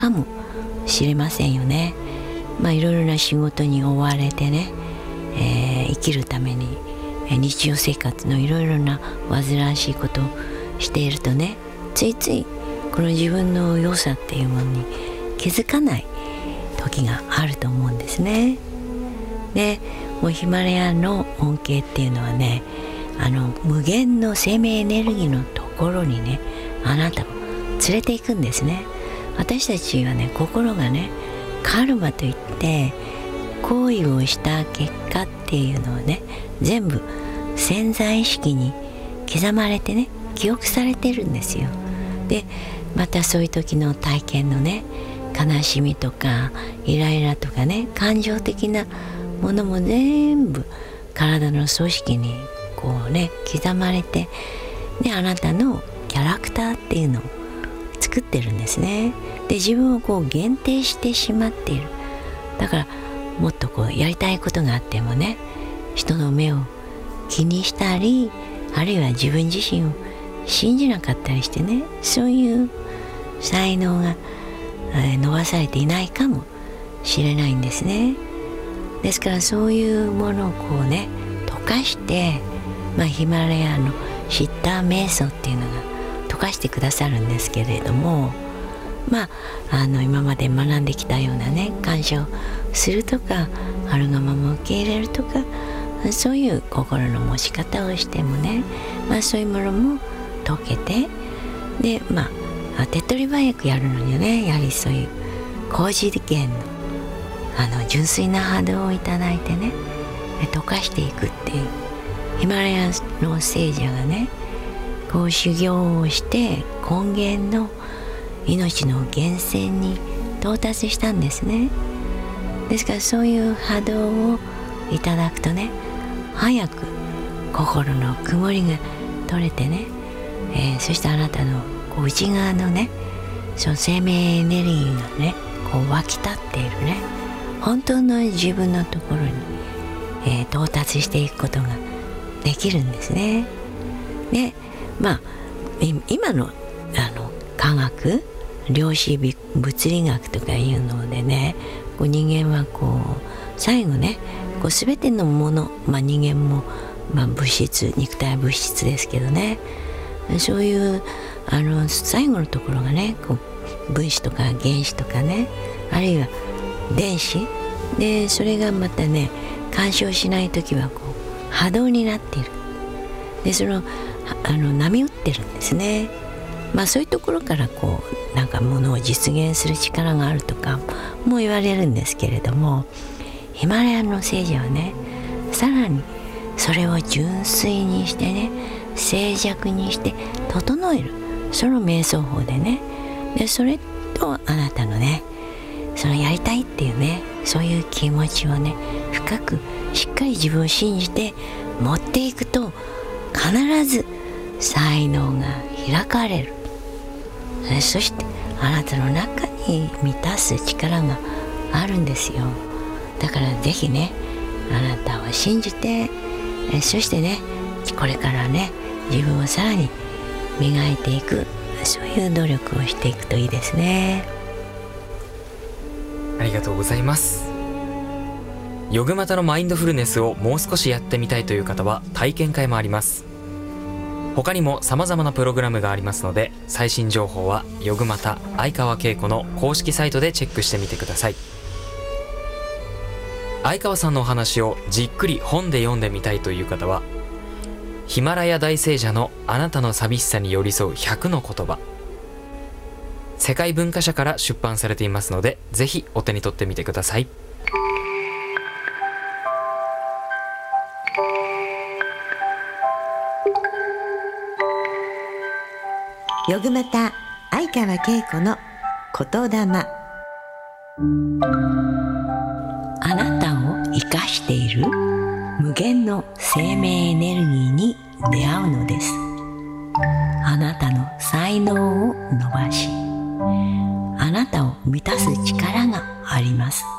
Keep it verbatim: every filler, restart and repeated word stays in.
かもしれませんよね。まあいろいろな仕事に追われてね、えー、生きるために日常生活のいろいろな煩わしいことをしているとね、ついついこの自分の良さっていうものに気づかない時があると思うんですね。でもうヒマラヤの恩恵っていうのはね、あの無限の生命エネルギーのところにね、あなたを連れていくんですね。私たちはね、心がね、カルマといって行為をした結果っていうのをね、全部潜在意識に刻まれてね、記憶されてるんですよ。でまたそういう時の体験のね、悲しみとかイライラとかね、感情的なものも全部体の組織にこうね刻まれて、であなたのキャラクターっていうのを作ってるんですね。で自分をこう限定してしまっている。だからもっとこうやりたいことがあってもね、人の目を気にしたり、あるいは自分自身を信じなかったりしてね、そういう才能が、えー、伸ばされていないかもしれないんですね。ですからそういうものをこうね溶かして、まあ、ヒマラヤのシッター瞑想っていうのが溶かしてくださるんですけれども、まああの今まで学んできたようなね、感謝をするとか、あるがまま受け入れるとか、そういう心の持ち方をしてもね、まあそういうものも溶けて、でまあ手っ取り早くやるのにはね、やはりそういう高次元のあの純粋な波動をいただいてね、溶かしていくっていう、ヒマラヤの聖者がね、こう修行をして根源の命の源泉に到達したんですね。ですからそういう波動をいただくとね、早く心の曇りが取れてね、えー、そしてあなたのこう内側のね、その生命エネルギーがね、こう湧き立っているね、本当の自分のところに、えー、到達していくことができるんですね。でまあ今のあの科学、量子物理学とかいうのでね、こう人間はこう最後ね、こう全てのもの、まあ、人間も、まあ、物質、肉体は物質ですけどね、そういうあの最後のところがね、こう分子とか原子とかね、あるいは電子で、それがまたね干渉しないときはこう波動になっている。でそのあの波打ってるんですね。まあそういうところからこうなんかものを実現する力があるとかも言われるんですけれども、ヒマラヤの聖者はね、さらにそれを純粋にしてね、静寂にして整える、その瞑想法でね、でそれとあなたのね、そのやりたいっていうね、そういう気持ちをね、深くしっかり自分を信じて持っていくと、必ず才能が開かれる。そしてあなたの中に満たす力があるんですよ。だからぜひね、あなたを信じて、そしてね、これからね、自分をさらに磨いていく、そういう努力をしていくといいですね。 ありがとうございます。ヨグマタのマインドフルネスをもう少しやってみたいという方は体験会もあります。他にも様々なプログラムがありますので、最新情報はヨグマタ相川恵子の公式サイトでチェックしてみてください。相川さんのお話をじっくり本で読んでみたいという方は、ヒマラヤ大聖者のあなたの寂しさに寄り添うひゃくの言葉、世界文化社から出版されていますので、ぜひお手に取ってみてください。 ヨグマタ相川恵子の言霊。 あなたを生かしている無限の生命エネルギーに出会うのです。あなたの才能を伸ばし、あなたを満たす力があります。